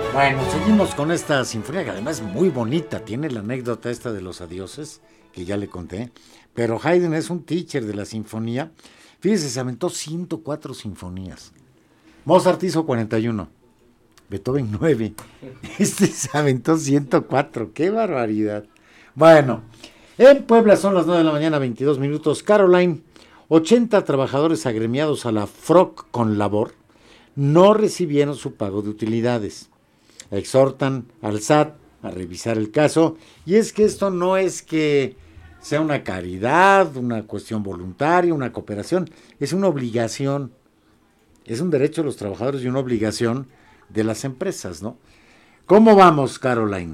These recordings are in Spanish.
Bueno, seguimos con esta sinfonía que además es muy bonita. Tiene la anécdota esta de los adioses, que ya le conté. Pero Haydn es un teacher de la sinfonía. Fíjese, se aventó 104 sinfonías. Mozart hizo 41. Beethoven 9. Este se aventó 104. ¡Qué barbaridad! Bueno, en Puebla son las 9 de la mañana, 22 minutos. Caroline, 80 trabajadores agremiados a la FROC con labor no recibieron su pago de utilidades. Exhortan al SAT a revisar el caso, y es que esto no es que sea una caridad, una cuestión voluntaria, una cooperación, es una obligación, es un derecho de los trabajadores y una obligación de las empresas, ¿no? ¿Cómo vamos, Caroline?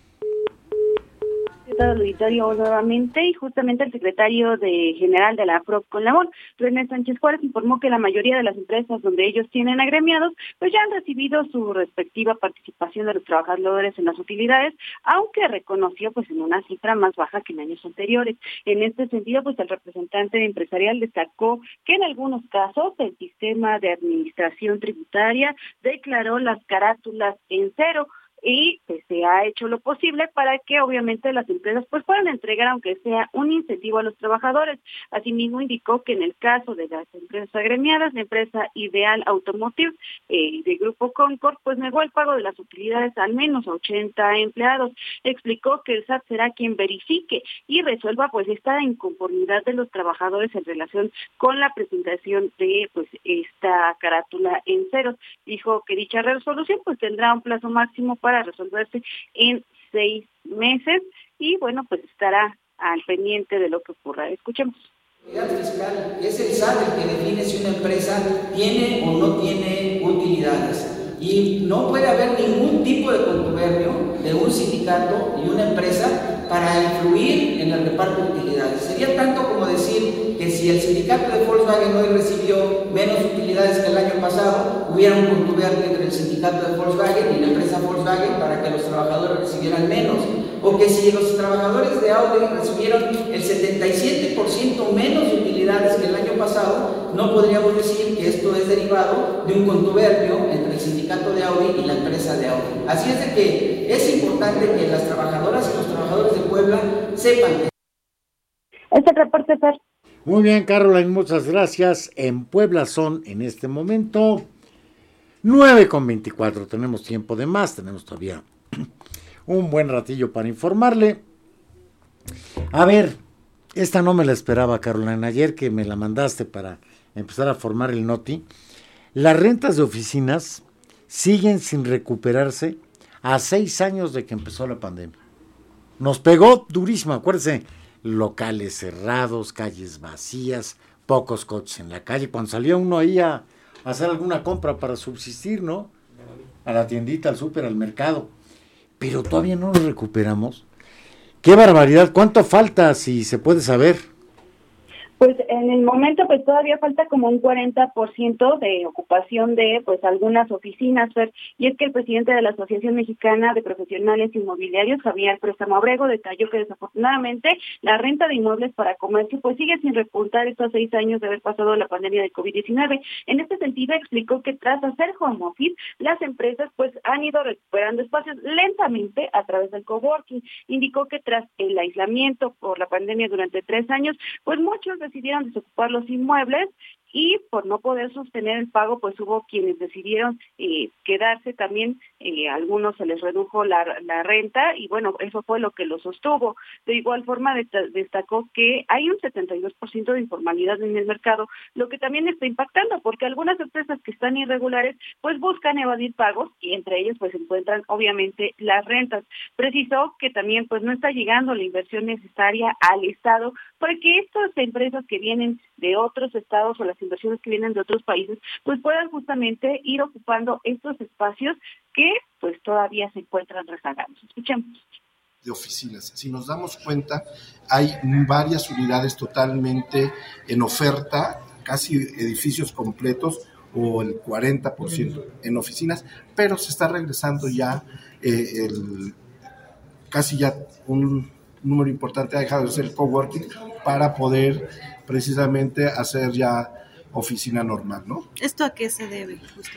Al auditorio nuevamente, y justamente el secretario general de la FROC con labor, René Sánchez Juárez, informó que la mayoría de las empresas donde ellos tienen agremiados pues ya han recibido su respectiva participación de los trabajadores en las utilidades, aunque reconoció pues en una cifra más baja que en años anteriores. En este sentido, pues el representante empresarial destacó que en algunos casos el sistema de administración tributaria declaró las carátulas en cero, y pues, se ha hecho lo posible para que obviamente las empresas pues puedan entregar aunque sea un incentivo a los trabajadores. Asimismo indicó que en el caso de las empresas agremiadas, la empresa Ideal Automotive de Grupo Concord pues negó el pago de las utilidades al menos a 80 empleados. Explicó que el SAT será quien verifique y resuelva pues esta inconformidad de los trabajadores en relación con la presentación de pues esta carátula en ceros. Dijo que dicha resolución pues tendrá un plazo máximo para resolverse en 6 meses y bueno, pues estará al pendiente de lo que ocurra. Escuchemos. La autoridad fiscal es el SAT el que define si una empresa tiene o no tiene utilidades, y no puede haber ningún tipo de contubernio de un sindicato y una empresa para influir en el reparto de utilidades. Sería tanto como decir que si el sindicato de Volkswagen hoy recibió menos utilidades que el año pasado, hubiera un contubernio entre el sindicato de Volkswagen y la empresa Volkswagen para que los trabajadores recibieran menos, o que si los trabajadores de Audi recibieron el 77% menos de utilidades que el año pasado, no podríamos decir que esto es derivado de un contubernio entre el sindicato de Audi y la empresa de Audi. Así es de que es importante que las trabajadoras y los trabajadores de Puebla sepan que... Este reporte, Fer. Muy bien, Caroline, muchas gracias. En Puebla son en este momento 9:24. Tenemos tiempo de más, tenemos todavía un buen ratillo para informarle. A ver, esta no me la esperaba, Caroline. Ayer que me la mandaste para empezar a formar el noti, las rentas de oficinas siguen sin recuperarse a 6 años de que empezó la pandemia. Nos pegó durísimo, acuérdense, locales cerrados, calles vacías, pocos coches en la calle. Cuando salía uno ahí a hacer alguna compra para subsistir, ¿no? A la tiendita, al súper, al mercado. Pero todavía no lo recuperamos. ¡Qué barbaridad! ¿Cuánto falta, si se puede saber? Pues en el momento pues todavía falta como un 40% de ocupación de pues algunas oficinas, Fer, y es que el presidente de la Asociación Mexicana de Profesionales Inmobiliarios, Javier Préstamo Abrego, detalló que desafortunadamente la renta de inmuebles para comercio pues sigue sin repuntar estos 6 años de haber pasado la pandemia de COVID-19. En este sentido explicó que tras hacer home office, las empresas pues han ido recuperando espacios lentamente a través del coworking. Indicó que tras el aislamiento por la pandemia durante 3 años, pues muchos decidieron desocupar los inmuebles y por no poder sostener el pago, pues hubo quienes decidieron quedarse también, algunos se les redujo la renta y bueno, eso fue lo que lo sostuvo. De igual forma destacó que hay un 72% de informalidad en el mercado, lo que también está impactando porque algunas empresas que están irregulares pues buscan evadir pagos y entre ellos pues se encuentran obviamente las rentas. Precisó que también pues no está llegando la inversión necesaria al Estado porque estas empresas que vienen de otros estados o las inversiones que vienen de otros países, pues puedan justamente ir ocupando estos espacios que pues todavía se encuentran rezagados. Escuchemos. De oficinas. Si nos damos cuenta, hay varias unidades totalmente en oferta, casi edificios completos o el 40% en oficinas, pero se está regresando ya casi ya un número importante ha dejado de ser el coworking para poder precisamente hacer ya oficina normal, ¿no? ¿Esto a qué se debe?